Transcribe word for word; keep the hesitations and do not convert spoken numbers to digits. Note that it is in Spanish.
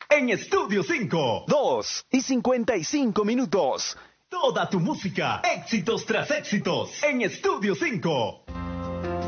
En Estudio cinco. Dos y cincuenta y cinco minutos. Toda tu música, éxitos tras éxitos. En Estudio cinco.